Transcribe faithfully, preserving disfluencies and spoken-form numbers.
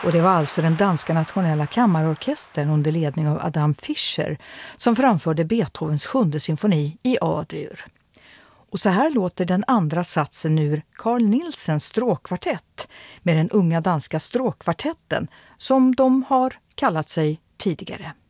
Och det var alltså den danska nationella kammarorkestern under ledning av Adam Fischer som framförde Beethovens sjunde symfoni i A-dur. Och så här låter den andra satsen ur Carl Nielsens stråkkvartett med den unga danska stråkkvartetten som de har kallat sig tidigare.